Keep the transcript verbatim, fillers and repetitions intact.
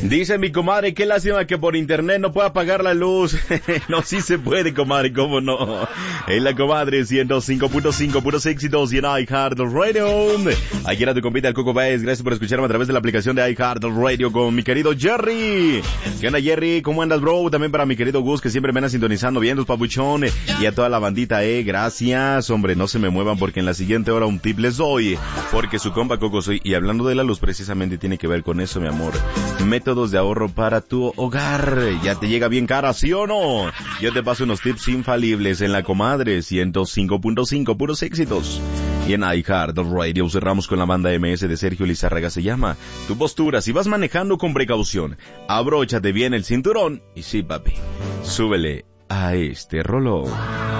Dice mi comadre, qué lástima que por internet no pueda apagar la luz. No, sí se puede, comadre, cómo no. En la comadre ciento cinco punto cinco, puros éxitos y en iHeartRadio. Aquí era tu compita el Coco Baez. Gracias por escucharme a través de la aplicación de iHeartRadio con mi querido Jerry. ¿Qué onda, Jerry? ¿Cómo andas, bro? También para mi querido Gus, que siempre me anda sintonizando bien, los papuchones. Y a toda la bandita, eh, gracias. Hombre, no se me muevan porque en la siguiente hora un tip les doy. Porque su compa Coco soy. Y hablando de la luz, precisamente tiene que ver con eso, mi amor. Métodos de ahorro para tu hogar. ¿Ya te llega bien cara, sí o no? Yo te paso unos tips infalibles en la comadre ciento cinco punto cinco, puros éxitos. Y en iHeartRadio cerramos con la banda M S de Sergio Lizárraga, se llama Tu postura. Si vas manejando con precaución, abróchate bien el cinturón y sí, papi, súbele a este rolón.